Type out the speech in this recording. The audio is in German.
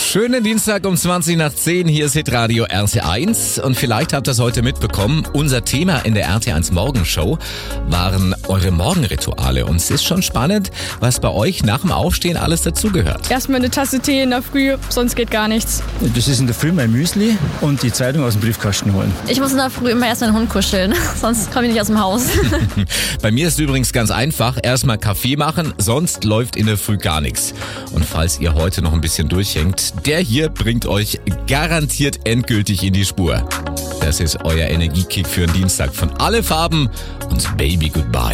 Schönen Dienstag um 20 nach 10. Hier ist Hitradio RT1. Und vielleicht habt ihr es heute mitbekommen. Unser Thema in der RT1 Morgenshow waren eure Morgenrituale. Und es ist schon spannend, was bei euch nach dem Aufstehen alles dazugehört. Erstmal eine Tasse Tee in der Früh, sonst geht gar nichts. Das ist in der Früh mein Müsli und die Zeitung aus dem Briefkasten holen. Ich muss in der Früh immer erst meinen Hund kuscheln, sonst komme ich nicht aus dem Haus. Bei mir ist es übrigens ganz einfach. Erstmal Kaffee machen, sonst läuft in der Früh gar nichts. Und falls ihr heute noch ein bisschen durchhängt, der hier bringt euch garantiert endgültig in die Spur. Das ist euer Energiekick für den Dienstag von Alle Farben und Baby Goodbye.